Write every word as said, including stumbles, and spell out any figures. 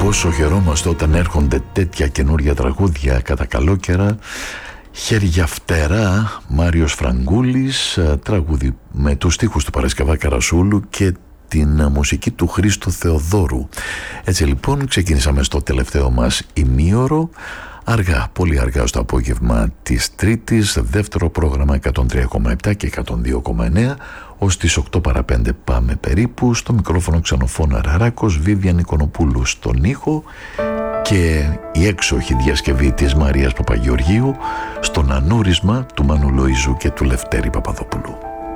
πόσο χαιρόμαστε όταν έρχονται τέτοια καινούρια τραγούδια κατά καλόκαιρα. Χέρια φτερά, Μάριος Φραγκούλης, τραγούδι με τους στίχους του Παρασκευά Καρασούλου και την μουσική του Χρήστου Θεοδόρου. Έτσι λοιπόν ξεκινήσαμε στο τελευταίο μας ημίωρο, αργά, πολύ αργά στο απόγευμα της Τρίτης, δεύτερο πρόγραμμα εκατόν τρία κόμμα επτά και εκατόν δύο κόμμα εννέα, ως τις οκτώ παρά πέντε πάμε περίπου. Στο μικρόφωνο Ξενοφώνα Ραράκος, Βίβιαν Οικονοπούλου στον ήχο και η έξοχη διασκευή της Μαρίας Παπαγεωργίου στον ανούρισμα του Μανου Λοΐζου και του Λευτέρη Παπαδόπουλου.